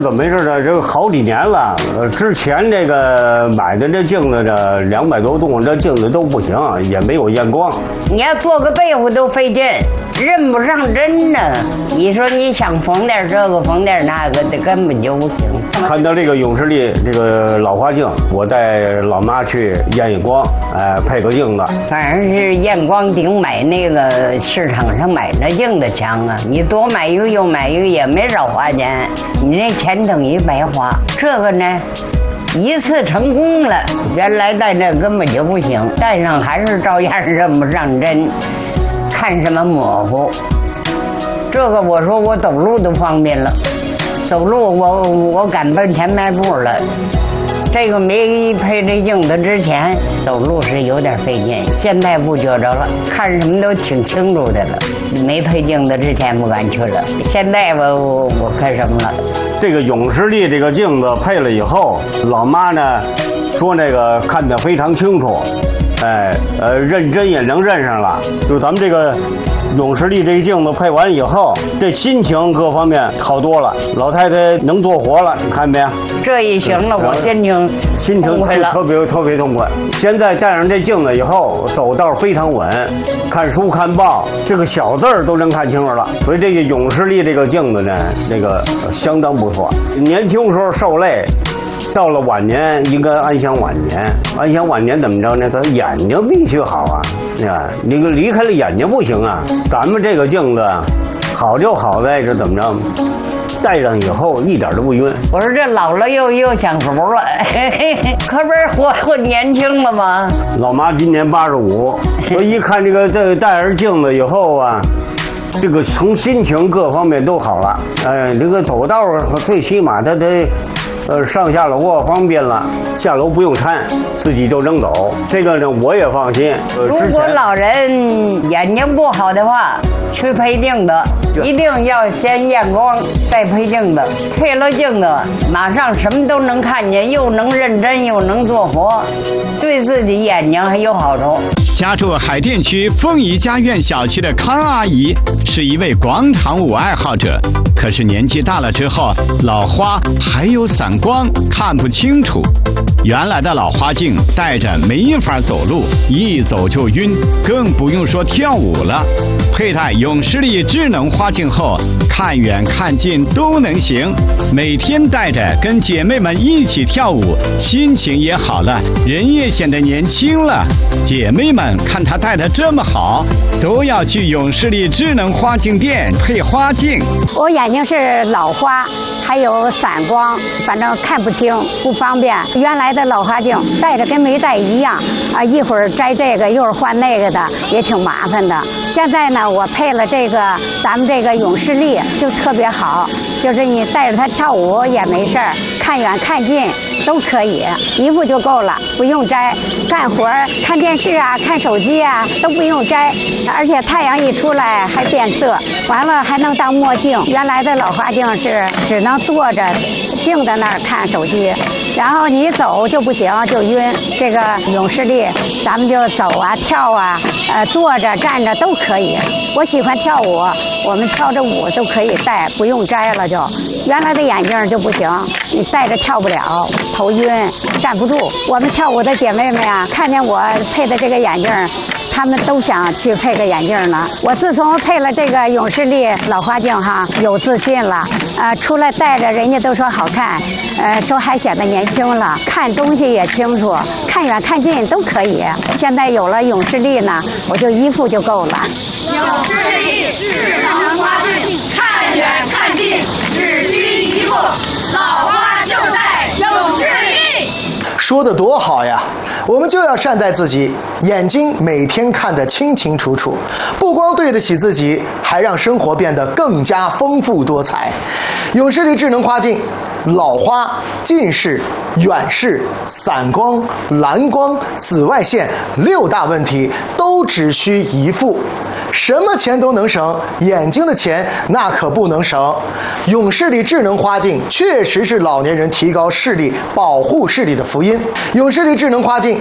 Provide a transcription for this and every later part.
怎么回事呢？这个好几年了，之前这个买的这镜子这200多度，这镜子都不行，也没有验光。 你要做个被窝都费劲，认不上针呢。你说你想缝点这个缝点那个的，根本就不行。 看到这个永视力这个老花镜，我带老妈去验光，配个镜子。 反正是验光顶买那个市场上买那镜子强啊！你多买一个又买一个也没少花钱，你那钱等于白花。这个呢，一次成功了，原来戴这根本就不行，戴上还是照样认不上针，看什么模糊。这个我说我走路都方便了，走路我敢奔前迈步了。这个没配这镜子之前，走路是有点费劲，现在不觉着了，看什么都挺清楚的了。没配镜子之前不敢去了，现在我看什么了？ 这个永视力这个镜子配了以后，老妈呢说那个看得非常清楚，认真也能认上了。就咱们这个永视力这个镜子配完以后，这心情各方面好多了，老太太能做活了，看没？ 这一行了，我心情特别痛快。现在戴上这镜子以后，走道非常稳，看书看报，这个小字儿都能看清楚了。所以这个永视力这个镜子呢，那个相当不错。年轻时候受累，到了晚年应该安享晚年。安享晚年怎么着呢？他眼睛必须好啊！你离开了眼睛不行啊。咱们这个镜子好就好在这怎么着？戴上以后一点都不晕。 我说这老了又想活了，可不是活年轻了吗？ 老妈今年85，我一看这个戴上镜子以后啊，这个从心情各方面都好了。这个走道最起码他得。上下楼方便了，下楼不用搀，自己就能走。这个呢，我也放心。 如果老人眼睛不好的话，去配镜子，一定要先验光，再配镜子。配了镜子，马上什么都能看见，又能认真，又能做活，对自己眼睛还有好处。 家住海淀区凤仪家苑小区的康阿姨是一位广场舞爱好者，可是年纪大了之后，老花还有散光，看不清楚。原来的老花镜戴着没法走路，一走就晕，更不用说跳舞了。佩戴永视力智能花镜后，看远看近都能行。每天戴着跟姐妹们一起跳舞，心情也好了，人也显得年轻了。姐妹们看她戴得这么好，都要去永视力智能花镜店配花镜。 我眼睛是老花，还有散光，反正看不清，不方便。原来的老花镜戴着跟没戴一样啊，一会儿摘这个，一会儿换那个的，也挺麻烦的。现在呢，我配了这个咱们这个永视力，就特别好，就是你带着它跳舞也没事儿，看远看近都可以，一副就够了，不用摘。干活看电视啊，看手机啊都不用摘，而且太阳一出来还变色，完了还能当墨镜。原来的老花镜是只能坐着静在那儿看手机，然后你走就不行，就晕。这个永视力咱们就走啊跳啊，坐着站着都可以。我喜欢跳舞，我们跳着舞都可以戴，不用摘了就。原来的眼镜就不行，你戴着跳不了，头晕站不住。我们跳舞的姐妹们啊，看见我配的这个眼镜，她们都想去配个眼镜呢。我自从配了这个永视力老花镜哈，有自信了，出来戴着人家都说好看，说还显得年轻了，看东西也清楚，看远看近都可以。现在有了永视力呢，我就一副就够了。 永视力智能花镜，看远看近只需一副，老花就戴永视力。 说得多好呀！我们就要善待自己，眼睛每天看得清清楚楚，不光对得起自己，还让生活变得更加丰富多彩。永视力智能花镜，老花、近视、远视、散光、蓝光、紫外线6大问题都只需一副。什么钱都能省，眼睛的钱那可不能省。永视力智能花镜确实是老年人提高视力、保护视力的福音。永视力智能花镜，看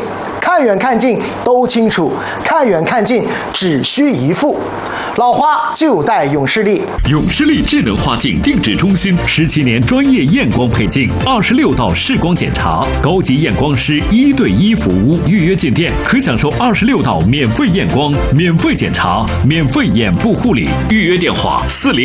看远看近都清楚，看远看近只需一副。老花就戴永视力。 永视力智能花镜定制中心17年专业验光配镜，26道视光检查，高级验光师1对1服务。预约进店可享受26道免费验光、免费检查、免费眼部护理。预约电话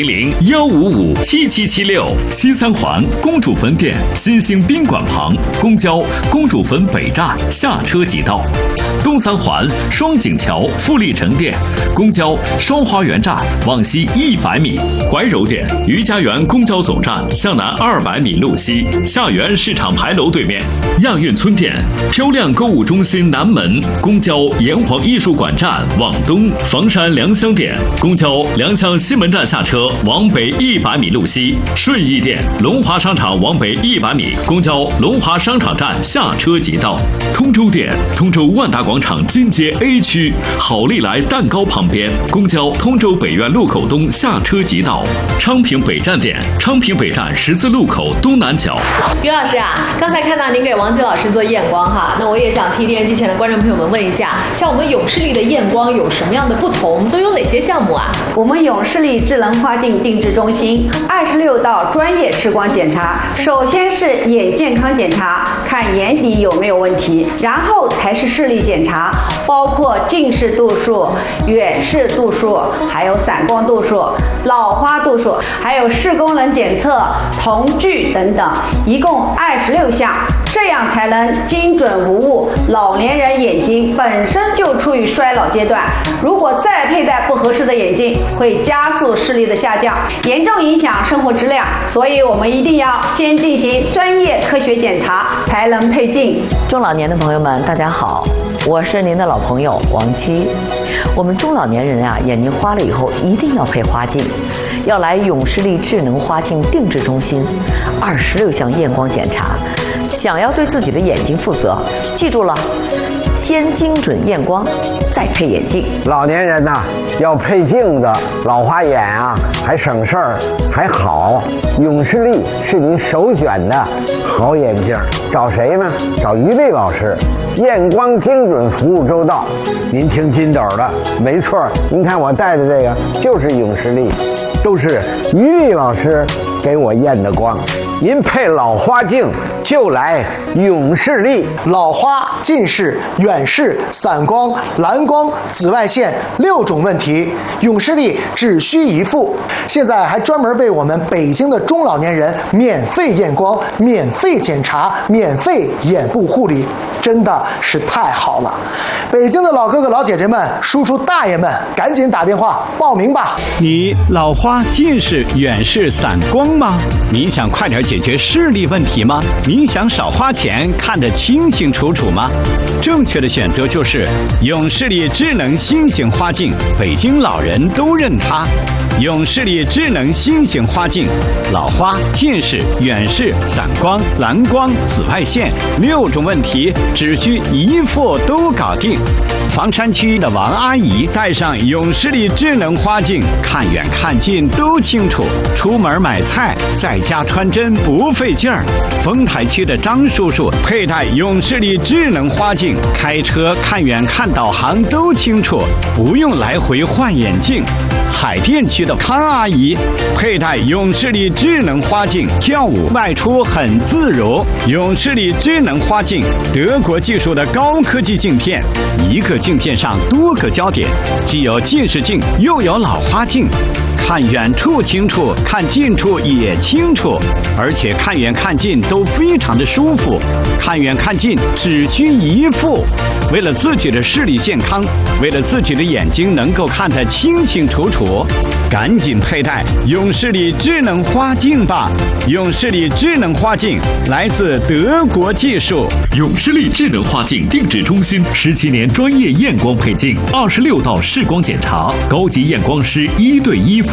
400-155-7776。西三环公主坟店新兴宾馆旁，公交公主坟北站下车即到。东三环双井桥富力城店，公交双花园站往西100米。怀柔店余家园公交总站向南200米路西，下园市场牌楼对面。亚运村店漂亮购物中心南门，公交炎黄艺术馆站往东。房山良乡店公交良乡西门站下车往北100米路西。顺义店龙华商场往北100米，公交龙华商场站下车即到。通州店通州万达广场金街 A 区好利来蛋糕旁边，公交通州北苑路口东下车即到。昌平北站店昌平北站十字路口东南角。 于老师啊，刚才看到您给王吉老师做验光哈，那我也想替电视机前的观众朋友们问一下，像我们永视力的验光有什么样的不同，都有哪些项目啊？ 我们永视力智能花镜定制中心26道专业视光检查，首先是眼健康检查，看眼底有没有问题，然后才是视力检查，包括近视度数、远视度数，还有散光度数、老花度数，还有视功能检测、瞳距等等，一共26项，这样才能精准无误。老年人眼睛本身就处于衰老阶段，如果再佩戴不合适的眼镜，会加速视力的下降，严重影响生活质量。所以我们一定要先进行专业科学检查，才能配镜。 中老年的朋友们，大家好，我是您的老朋友王七。我们中老年人啊，眼睛花了以后一定要配花镜，要来永视力智能花镜定制中心，26项验光检查。想要对自己的眼睛负责，记住了，先精准验光，再配眼镜。 老年人呐，要配镜子，老花眼啊，还省事儿，还好。永视力是您首选的好眼镜，找谁呢？找于丽老师，验光精准，服务周到。您听金斗的，没错，您看我戴的这个就是永视力，都是于丽老师给我验的光。您配老花镜就来永视力。 老花、近视、远视、散光、蓝光、紫外线6种问题，永视力只需一副。现在还专门为我们北京的中老年人免费验光、免费检查、免费眼部护理，真的是太好了。北京的老哥哥老姐姐们、叔叔大爷们，赶紧打电话报名吧。 你老花、近视、远视、散光吗？你想快点解决视力问题吗？你想少花钱看得清清楚楚吗？正确的选择就是永视力智能新型花镜，北京老人都认它。永视力智能新型花镜，老花、近视、远视、散光、蓝光、紫外线6种问题只需一副都搞定。房山区的王阿姨戴上永视力智能花镜，看远看近都清楚，出门买菜在家穿针不费劲儿。丰台区的张叔叔佩戴永视力智能花镜，开车看远看导航都清楚，不用来回换眼镜。海淀区的康阿姨佩戴永视力智能花镜，跳舞外出很自如。永视力智能花镜，德国技术的高科技镜片，一个镜片上多个焦点，既有近视镜又有老花镜，看远处清楚，看近处也清楚，而且看远看近都非常的舒服，看远看近只需一副。为了自己的视力健康，为了自己的眼睛能够看得清清楚楚，赶紧佩戴永视力智能花镜吧。永视力智能花镜来自德国技术。 永视力智能花镜定制中心17年专业验光配镜，26道视光检查，高级验光师1对1服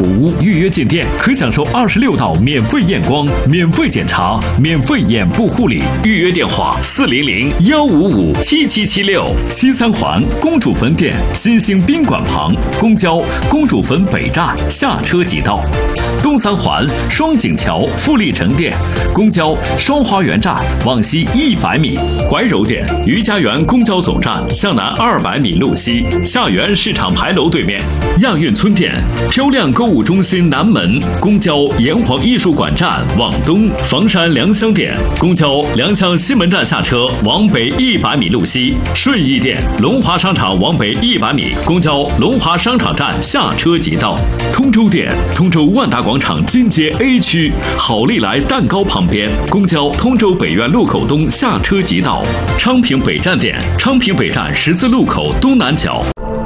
主屋预约进店，可享受26道免费验光、免费检查、免费眼部护理。预约电话400-155-7776。西三环公主坟店新兴宾馆旁，公交公主坟北站下车即到。东三环双井桥富力城店，公交双花园站往西100米。怀柔店余家园公交总站向南200米路西，下园市场牌楼对面。亚运村店漂亮购物中心南门，公交炎黄艺术馆站往东。房山良乡店公交良乡西门站下车往北100米路西。顺义店龙华商场往北100米，公交龙华商场站下车即到。通州店通州万达广场金街 A 区好利来蛋糕旁边，公交通州北苑路口东下车即到。昌平北站店昌平北站十字路口东南角。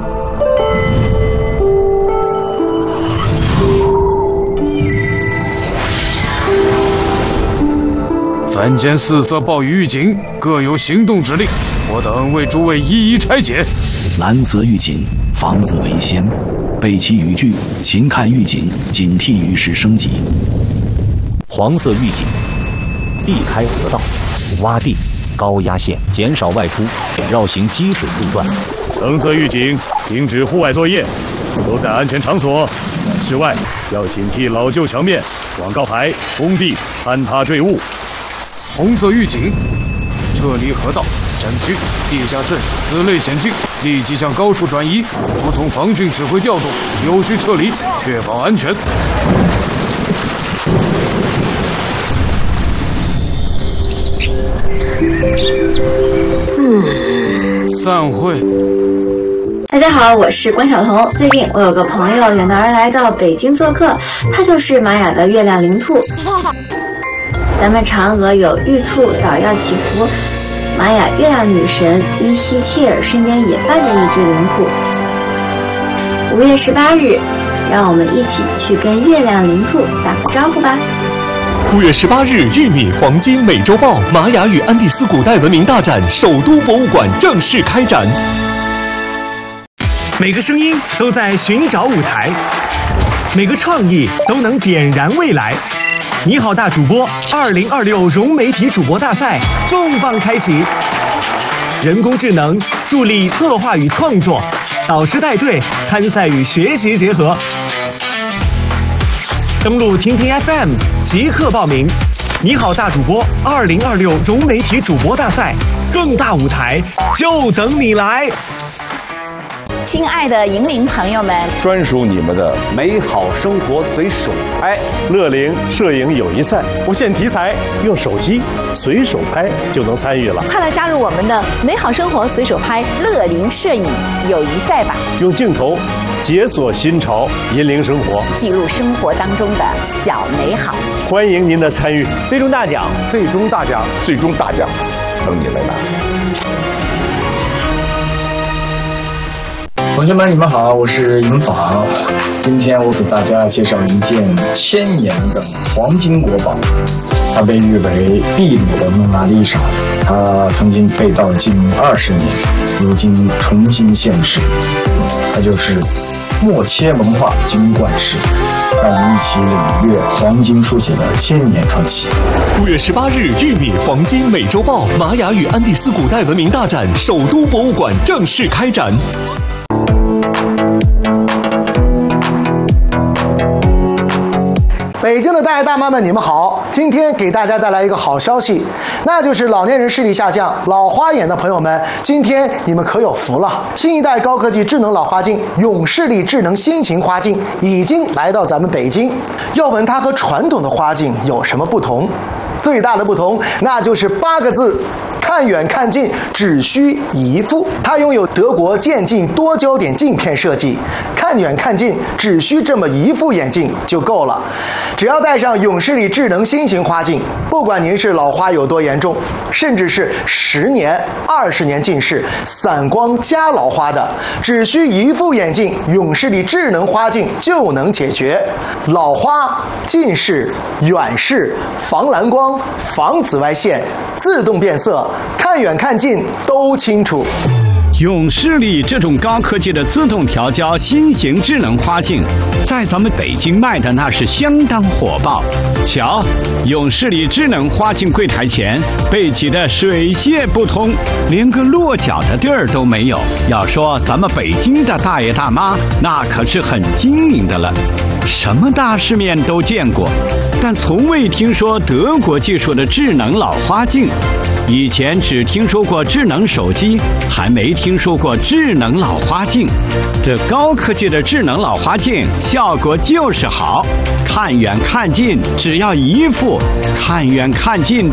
凡间4色暴雨预警，各有行动指令，我等为诸位一一拆解。 蓝色预警，防子为先，背弃语句，勤看预警，警惕雨势升级。 黄色预警，避开河道、洼地、高压线，减少外出，绕行积水路段。 橙色预警，停止户外作业，都在安全场所。室外要警惕老旧墙面、广告牌、工地坍塌坠物。红色预警，撤离河道、山区、地下室此类险境，立即向高处转移，服从防汛指挥调动，有序撤离，确保安全。散会。 大家好，我是关晓彤。最近我有个朋友远道而来到北京做客，他就是玛雅的月亮灵兔。咱们嫦娥有玉兔捣药祈福，玛雅月亮女神伊西切尔身边也伴着一只灵兔。5月18日，让我们一起去跟月亮灵兔打个招呼吧。 5月18日，玉米黄金美洲豹玛雅与安第斯古代文明大展首都博物馆正式开展。 每个声音都在寻找舞台，每个创意都能点燃未来。你好，大主播2026融媒体主播大赛重磅开启，人工智能助力策划与创作，导师带队，参赛与学习结合。登录听听 FM 即刻报名。你好，大主播2026融媒体主播大赛，更大舞台就等你来。 亲爱的引领朋友们， 专属你们的美好生活随手拍乐龄摄影友谊赛，不限题材，用手机随手拍就能参与了。 快来加入我们的美好生活随手拍乐龄摄影友谊赛吧！ 用镜头解锁新潮，引领生活， 记录生活当中的小美好。 欢迎您的参与！ 最终大奖， 最终大奖，最终大奖，等你来拿。 同学们，你们好，我是尹昉。今天我给大家介绍一件1000年的黄金国宝，它被誉为秘鲁的蒙娜丽莎，它曾经被盗禁20年，如今重新现世。它就是默切文化金冠石，让我们一起领略黄金书写的1000年传奇。 5月18日，玉米黄金美洲豹玛雅与安第斯古代文明大展首都博物馆正式开展。 北京的大爷大妈们，你们好！今天给大家带来一个好消息，那就是老年人视力下降、老花眼的朋友们，今天你们可有福了！新一代高科技智能老花镜永视力智能新型花镜已经来到咱们北京。要问它和传统的花镜有什么不同？最大的不同，那就是8个字：看远看近，只需一副。它拥有德国渐进多焦点镜片设计，看远看近只需这么一副眼镜就够了。只要戴上永视力智能新型花镜，不管您是老花有多严重，甚至是10年、20年近视、散光加老花的，只需一副眼镜，永视力智能花镜就能解决老花、近视、远视、防蓝光、防紫外线、自动变色，看远看近都清楚。 永视力这种高科技的自动调焦新型智能花镜，在咱们北京卖的那是相当火爆。瞧，永视力智能花镜柜台前被挤得水泄不通，连个落脚的地儿都没有。要说咱们北京的大爷大妈，那可是很精明的了，什么大世面都见过，但从未听说德国技术的智能老花镜。以前只听说过智能手机，还没听说过智能老花镜。这高科技的智能老花镜效果就是好，看远看近只要一副，看远看近